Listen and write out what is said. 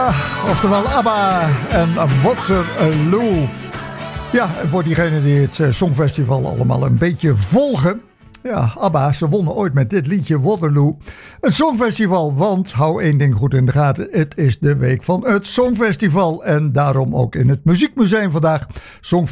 Oftewel ABBA en Waterloo. Ja, en voor diegenen die het Songfestival allemaal een beetje volgen. Ja, ABBA, ze wonnen ooit met dit liedje Waterloo een Songfestival. Want, hou één ding goed in de gaten, het is de week van het Songfestival. En daarom ook in het Muziekmuseum vandaag